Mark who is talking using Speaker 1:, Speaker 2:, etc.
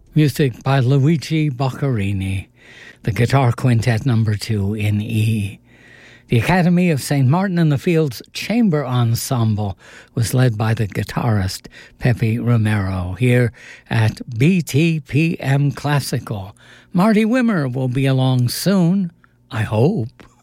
Speaker 1: Music by Luigi Boccherini, the Guitar Quintet No. 2 in E. The Academy of St. Martin in the Fields Chamber Ensemble was led by the guitarist Pepe Romero here at BTPM Classical. Marty Wimmer will be along soon, I hope.